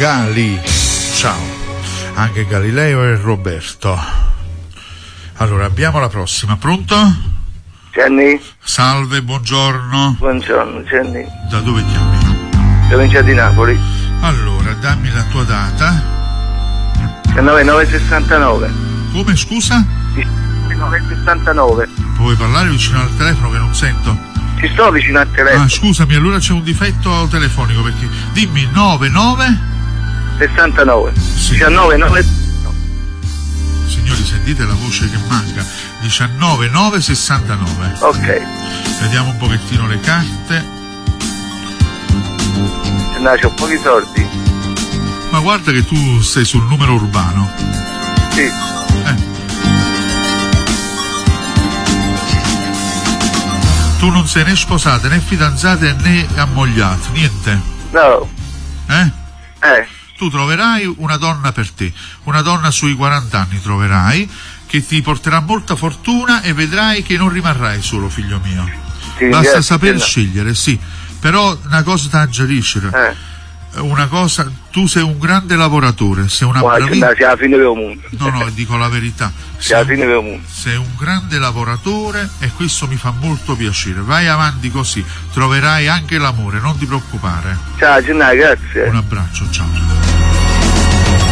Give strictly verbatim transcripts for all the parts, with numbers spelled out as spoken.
Gali. Ciao. Anche Galileo e Roberto. Allora, abbiamo la prossima. Pronto? Gianni? Salve, buongiorno. Buongiorno, Gianni. Da dove chiami? Provincia di Napoli. Allora, dammi la tua data. diciannove nove sessantanove. Come, scusa? diciannove nove sessantanove. Puoi parlare vicino al telefono che non sento? Ci sto vicino al telefono. Ah, scusami, allora c'è un difetto telefonico, perché dimmi nove nove sessantanove. Sì. diciannove nove. Signori, sentite la voce che manca. diciannove nove sessantanove. Ok. Vediamo un pochettino le carte. No, c'ho pochi soldi. Ma guarda che tu sei sul numero urbano. Sì. Eh. Tu non sei né sposata né fidanzata né ammogliata, niente? No. Eh? Eh. Tu troverai una donna per te, una donna sui quaranta anni troverai, che ti porterà molta fortuna e vedrai che non rimarrai solo, figlio mio. Sì, basta grazie, saper no. scegliere, sì. Però una cosa da aggiariscere. Eh. Una cosa, tu sei un grande lavoratore, sei una bravissima. Sei alla fine del mondo. No, no, dico la verità. Sei alla fine del mondo. Sei un grande lavoratore e questo mi fa molto piacere. Vai avanti così, troverai anche l'amore, non ti preoccupare. Ciao Gianni, grazie. Un abbraccio, ciao.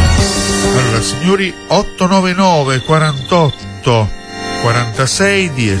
Allora, signori, otto nove nove quarantotto quarantasei dieci.